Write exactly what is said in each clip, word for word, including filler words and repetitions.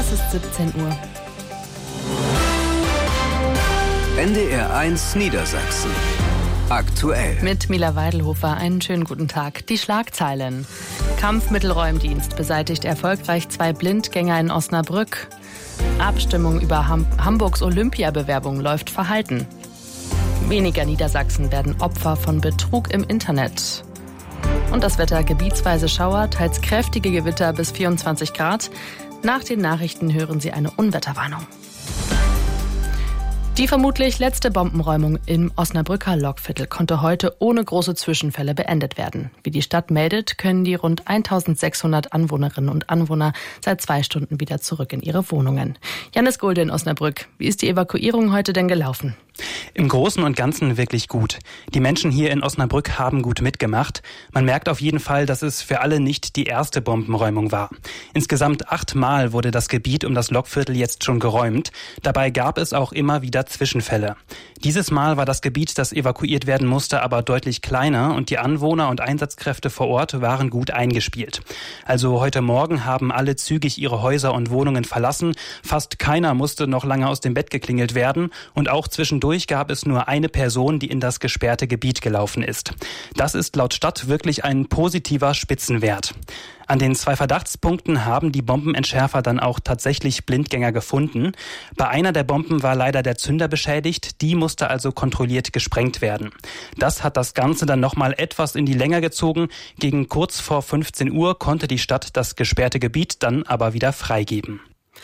Es ist siebzehn Uhr. N D R eins Niedersachsen. Aktuell. Mit Mila Weidelhofer einen schönen guten Tag. Die Schlagzeilen. Kampfmittelräumdienst beseitigt erfolgreich zwei Blindgänger in Osnabrück. Abstimmung über Ham- Hamburgs Olympiabewerbung läuft verhalten. Weniger Niedersachsen werden Opfer von Betrug im Internet. Und das Wetter: gebietsweise Schauer, teils kräftige Gewitter bis vierundzwanzig Grad. Nach den Nachrichten hören Sie eine Unwetterwarnung. Die vermutlich letzte Bombenräumung im Osnabrücker Lokviertel konnte heute ohne große Zwischenfälle beendet werden. Wie die Stadt meldet, können die rund eintausendsechshundert Anwohnerinnen und Anwohner seit zwei Stunden wieder zurück in ihre Wohnungen. Janis Gulde in Osnabrück. Wie ist die Evakuierung heute denn gelaufen? Im Großen und Ganzen wirklich gut. Die Menschen hier in Osnabrück haben gut mitgemacht. Man merkt auf jeden Fall, dass es für alle nicht die erste Bombenräumung war. Insgesamt achtmal wurde das Gebiet um das Lokviertel jetzt schon geräumt. Dabei gab es auch immer wieder Zwischenfälle. Dieses Mal war das Gebiet, das evakuiert werden musste, aber deutlich kleiner und die Anwohner und Einsatzkräfte vor Ort waren gut eingespielt. Also heute Morgen haben alle zügig ihre Häuser und Wohnungen verlassen. Fast keiner musste noch lange aus dem Bett geklingelt werden und auch zwischendurch gab es nur eine Person, die in das gesperrte Gebiet gelaufen ist. Das ist laut Stadt wirklich ein positiver Spitzenwert. An den zwei Verdachtspunkten haben die Bombenentschärfer dann auch tatsächlich Blindgänger gefunden. Bei einer der Bomben war leider der Zünder beschädigt, die musste also kontrolliert gesprengt werden. Das hat das Ganze dann nochmal etwas in die Länge gezogen. Gegen kurz vor fünfzehn Uhr konnte die Stadt das gesperrte Gebiet dann aber wieder freigeben.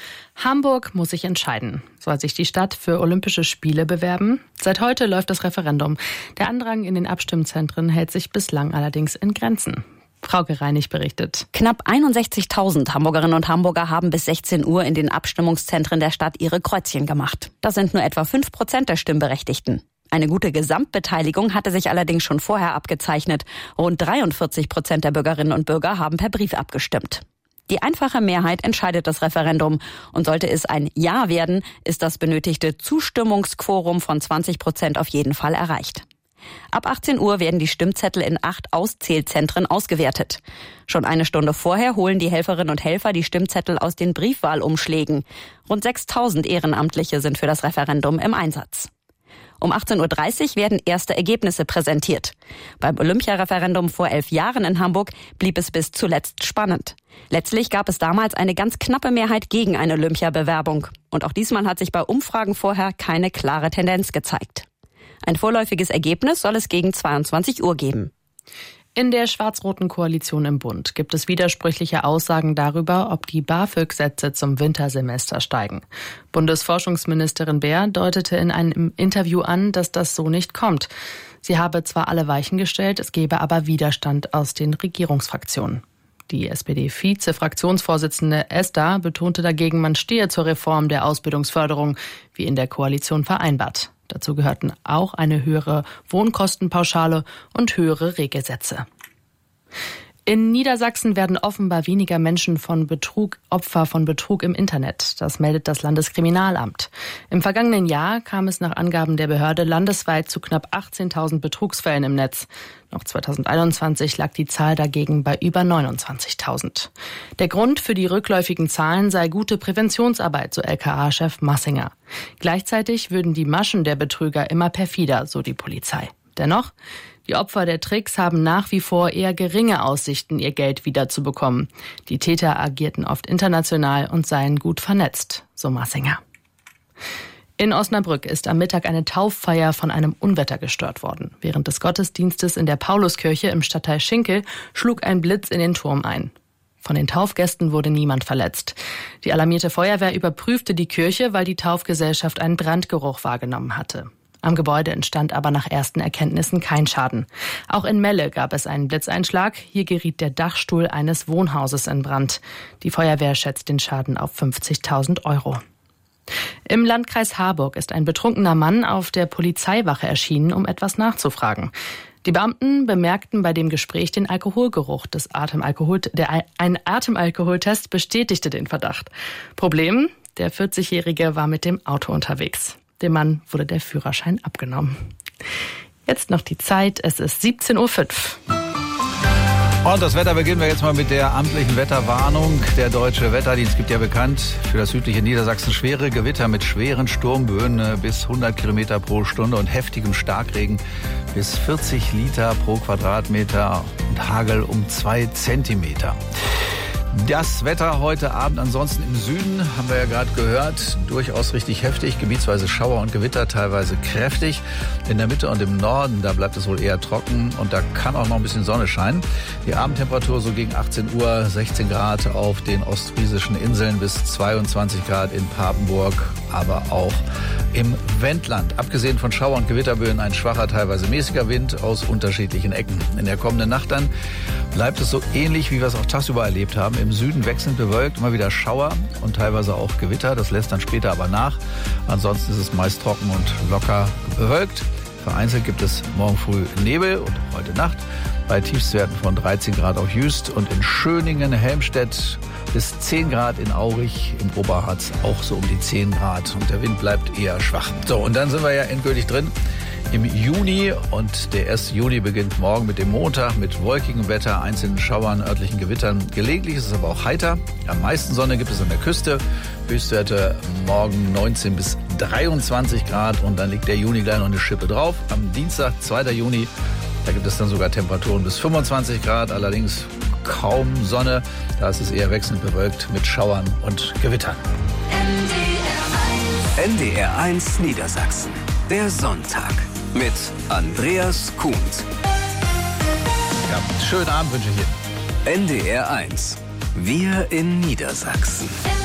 Hamburg muss sich entscheiden. Soll sich die Stadt für Olympische Spiele bewerben? Seit heute läuft das Referendum. Der Andrang in den Abstimmzentren hält sich bislang allerdings in Grenzen. Frauke Reinig berichtet. Knapp einundsechzigtausend Hamburgerinnen und Hamburger haben bis sechzehn Uhr in den Abstimmungszentren der Stadt ihre Kreuzchen gemacht. Das sind nur etwa fünf Prozent der Stimmberechtigten. Eine gute Gesamtbeteiligung hatte sich allerdings schon vorher abgezeichnet. Rund dreiundvierzig Prozent der Bürgerinnen und Bürger haben per Brief abgestimmt. Die einfache Mehrheit entscheidet das Referendum. Und sollte es ein Ja werden, ist das benötigte Zustimmungsquorum von zwanzig Prozent auf jeden Fall erreicht. Ab achtzehn Uhr werden die Stimmzettel in acht Auszählzentren ausgewertet. Schon eine Stunde vorher holen die Helferinnen und Helfer die Stimmzettel aus den Briefwahlumschlägen. Rund sechstausend Ehrenamtliche sind für das Referendum im Einsatz. Um achtzehn Uhr dreißig werden erste Ergebnisse präsentiert. Beim Olympiareferendum vor elf Jahren in Hamburg blieb es bis zuletzt spannend. Letztlich gab es damals eine ganz knappe Mehrheit gegen eine Olympiabewerbung. Und auch diesmal hat sich bei Umfragen vorher keine klare Tendenz gezeigt. Ein vorläufiges Ergebnis soll es gegen zweiundzwanzig Uhr geben. In der schwarz-roten Koalition im Bund gibt es widersprüchliche Aussagen darüber, ob die BAföG-Sätze zum Wintersemester steigen. Bundesforschungsministerin Beer deutete in einem Interview an, dass das so nicht kommt. Sie habe zwar alle Weichen gestellt, es gebe aber Widerstand aus den Regierungsfraktionen. Die S P D-Vize-Fraktionsvorsitzende Esther betonte dagegen, man stehe zur Reform der Ausbildungsförderung, wie in der Koalition vereinbart. Dazu gehörten auch eine höhere Wohnkostenpauschale und höhere Regelsätze. In Niedersachsen werden offenbar weniger Menschen von Betrug Opfer von Betrug im Internet. Das meldet das Landeskriminalamt. Im vergangenen Jahr kam es nach Angaben der Behörde landesweit zu knapp achtzehntausend Betrugsfällen im Netz. Noch zweitausendeinundzwanzig lag die Zahl dagegen bei über neunundzwanzigtausend. Der Grund für die rückläufigen Zahlen sei gute Präventionsarbeit, so L K A-Chef Massinger. Gleichzeitig würden die Maschen der Betrüger immer perfider, so die Polizei. Dennoch, die Opfer der Tricks haben nach wie vor eher geringe Aussichten, ihr Geld wiederzubekommen. Die Täter agierten oft international und seien gut vernetzt, so Massinger. In Osnabrück ist am Mittag eine Tauffeier von einem Unwetter gestört worden. Während des Gottesdienstes in der Pauluskirche im Stadtteil Schinkel schlug ein Blitz in den Turm ein. Von den Taufgästen wurde niemand verletzt. Die alarmierte Feuerwehr überprüfte die Kirche, weil die Taufgesellschaft einen Brandgeruch wahrgenommen hatte. Am Gebäude entstand aber nach ersten Erkenntnissen kein Schaden. Auch in Melle gab es einen Blitzeinschlag. Hier geriet der Dachstuhl eines Wohnhauses in Brand. Die Feuerwehr schätzt den Schaden auf fünfzigtausend Euro. Im Landkreis Harburg ist ein betrunkener Mann auf der Polizeiwache erschienen, um etwas nachzufragen. Die Beamten bemerkten bei dem Gespräch den Alkoholgeruch des Atemalkohol, der, ein Atemalkoholtest bestätigte den Verdacht. Problem: Der vierzigjährige war mit dem Auto unterwegs. Dem Mann wurde der Führerschein abgenommen. Jetzt noch die Zeit, es ist siebzehn Uhr fünf. Und das Wetter beginnen wir jetzt mal mit der amtlichen Wetterwarnung. Der Deutsche Wetterdienst gibt ja bekannt, für das südliche Niedersachsen schwere Gewitter mit schweren Sturmböen bis hundert Kilometer pro Stunde und heftigem Starkregen bis vierzig Liter pro Quadratmeter und Hagel um zwei Zentimeter. Das Wetter heute Abend ansonsten im Süden, haben wir ja gerade gehört, durchaus richtig heftig, gebietsweise Schauer und Gewitter, teilweise kräftig. In der Mitte und im Norden, da bleibt es wohl eher trocken und da kann auch noch ein bisschen Sonne scheinen. Die Abendtemperatur so gegen achtzehn Uhr, sechzehn Grad auf den ostfriesischen Inseln bis zweiundzwanzig Grad in Papenburg, aber auch im Wendland. Abgesehen von Schauer und Gewitterböen ein schwacher, teilweise mäßiger Wind aus unterschiedlichen Ecken. In der kommenden Nacht dann bleibt es so ähnlich, wie wir es auch tagsüber erlebt haben. Im Süden wechselnd bewölkt, immer wieder Schauer und teilweise auch Gewitter. Das lässt dann später aber nach. Ansonsten ist es meist trocken und locker bewölkt. Vereinzelt gibt es morgen früh Nebel und heute Nacht bei Tiefstwerten von dreizehn Grad auf Jüst und in Schöningen, Helmstedt bis zehn Grad in Aurich, im Oberharz auch so um die zehn Grad und der Wind bleibt eher schwach. So, und dann sind wir ja endgültig drin im Juni und der erste Juni beginnt morgen mit dem Montag mit wolkigem Wetter, einzelnen Schauern, örtlichen Gewittern. Gelegentlich ist es aber auch heiter. Am meisten Sonne gibt es an der Küste. Höchstwerte morgen neunzehn bis dreiundzwanzig Grad und dann liegt der Juni gleich noch eine Schippe drauf. Am Dienstag, zweiter Juni, da gibt es dann sogar Temperaturen bis fünfundzwanzig Grad, allerdings kaum Sonne. Da ist es eher wechselnd bewölkt mit Schauern und Gewittern. N D R eins Niedersachsen. Der Sonntag mit Andreas Kuhnt. Ja, schönen Abend wünsche ich Ihnen. N D R eins. Wir in Niedersachsen.